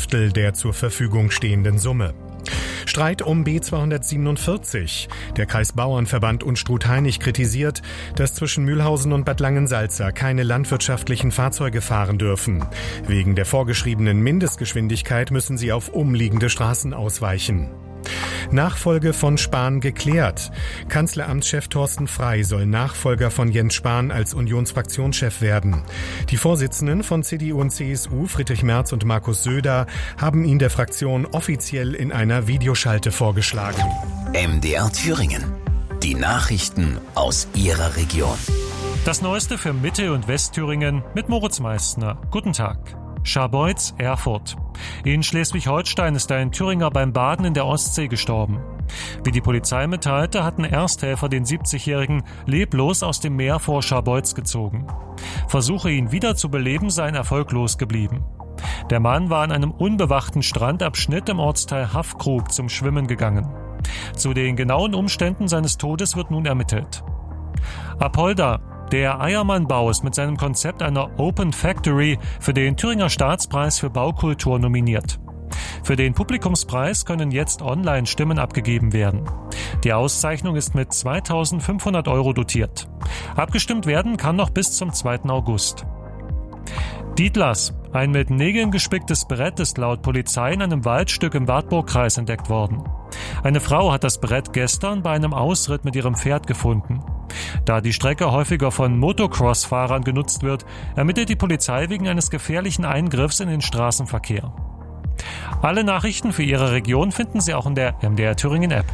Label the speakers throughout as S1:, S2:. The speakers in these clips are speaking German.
S1: 1/5 der zur Verfügung stehenden Summe. Streit um B247. Der Kreisbauernverband Unstrut-Hainich kritisiert, dass zwischen Mühlhausen und Bad Langensalza keine landwirtschaftlichen Fahrzeuge fahren dürfen. Wegen der vorgeschriebenen Mindestgeschwindigkeit müssen sie auf umliegende Straßen ausweichen. Nachfolge von Spahn geklärt. Kanzleramtschef Thorsten Frey soll Nachfolger von Jens Spahn als Unionsfraktionschef werden. Die Vorsitzenden von CDU und CSU, Friedrich Merz und Markus Söder, haben ihn der Fraktion offiziell in einer Videoschalte vorgeschlagen.
S2: MDR Thüringen. Die Nachrichten aus Ihrer Region.
S3: Das Neueste für Mitte- und Westthüringen mit Moritz Meissner. Guten Tag. Scharbeutz, Erfurt. In Schleswig-Holstein ist ein Thüringer beim Baden in der Ostsee gestorben. Wie die Polizei mitteilte, hatten Ersthelfer den 70-Jährigen leblos aus dem Meer vor Scharbeutz gezogen. Versuche, ihn wieder zu beleben, seien erfolglos geblieben. Der Mann war an einem unbewachten Strandabschnitt im Ortsteil Haffkrug zum Schwimmen gegangen. Zu den genauen Umständen seines Todes wird nun ermittelt. Apolda. Der Eiermann-Bau ist mit seinem Konzept einer Open Factory für den Thüringer Staatspreis für Baukultur nominiert. Für den Publikumspreis können jetzt online Stimmen abgegeben werden. Die Auszeichnung ist mit 2.500 € dotiert. Abgestimmt werden kann noch bis zum 2. August. Dietlers. Ein mit Nägeln gespicktes Brett ist laut Polizei in einem Waldstück im Wartburgkreis entdeckt worden. Eine Frau hat das Brett gestern bei einem Ausritt mit ihrem Pferd gefunden. Da die Strecke häufiger von Motocross-Fahrern genutzt wird, ermittelt die Polizei wegen eines gefährlichen Eingriffs in den Straßenverkehr. Alle Nachrichten für Ihre Region finden Sie auch in der MDR Thüringen App.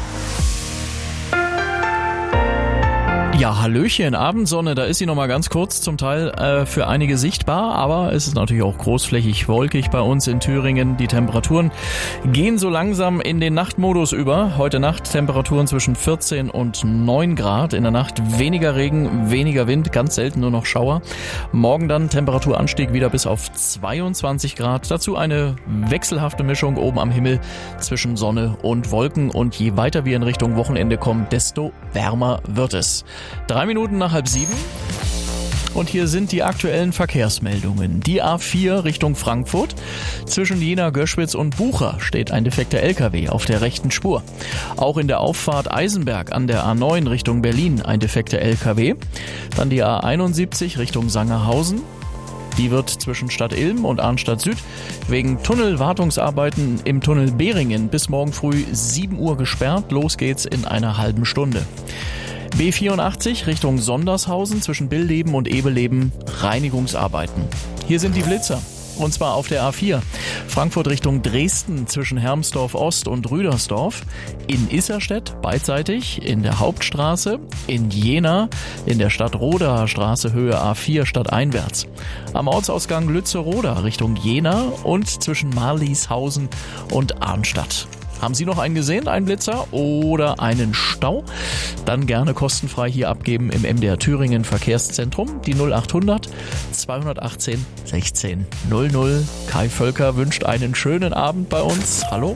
S4: Ja, Hallöchen, Abendsonne, da ist sie nochmal ganz kurz zum Teil für einige sichtbar, aber es ist natürlich auch großflächig wolkig bei uns in Thüringen. Die Temperaturen gehen so langsam in den Nachtmodus über. Heute Nacht Temperaturen zwischen 14 und 9 Grad. In der Nacht weniger Regen, weniger Wind, ganz selten nur noch Schauer. Morgen dann Temperaturanstieg wieder bis auf 22 Grad. Dazu eine wechselhafte Mischung oben am Himmel zwischen Sonne und Wolken. Und je weiter wir in Richtung Wochenende kommen, desto wärmer wird es. 3 Minuten nach 6:30 und hier sind die aktuellen Verkehrsmeldungen. Die A4 Richtung Frankfurt. Zwischen Jena, Göschwitz und Bucha steht ein defekter LKW auf der rechten Spur. Auch in der Auffahrt Eisenberg an der A9 Richtung Berlin ein defekter LKW. Dann die A71 Richtung Sangerhausen. Die wird zwischen Stadt Ilm und Arnstadt Süd wegen Tunnelwartungsarbeiten im Tunnel Behringen bis morgen früh 7 Uhr gesperrt. Los geht's in einer halben Stunde. B84 Richtung Sondershausen zwischen Billeben und Ebeleben Reinigungsarbeiten. Hier sind die Blitzer. Und zwar auf der A4. Frankfurt Richtung Dresden zwischen Hermsdorf Ost und Rüdersdorf. In Isserstedt beidseitig in der Hauptstraße. In Jena in der Stadtroder Straße Höhe A4 stadteinwärts. Am Ortsausgang Lützeroda Richtung Jena und zwischen Marlieshausen und Arnstadt. Haben Sie noch einen gesehen, einen Blitzer oder einen Stau? Dann gerne kostenfrei hier abgeben im MDR Thüringen Verkehrszentrum. Die 0800 218 16 00. Kai Völker wünscht einen schönen Abend bei uns. Hallo?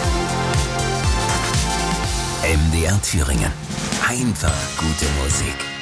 S2: MDR Thüringen. Einfach gute Musik.